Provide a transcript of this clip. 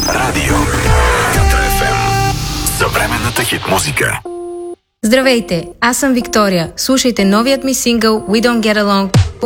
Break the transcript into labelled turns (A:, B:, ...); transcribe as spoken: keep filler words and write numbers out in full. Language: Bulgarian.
A: Радио Катра еф ем. Съвременната хит музика.
B: Здравейте, аз съм Виктория. Слушайте новият ми сингъл We Don't Get Along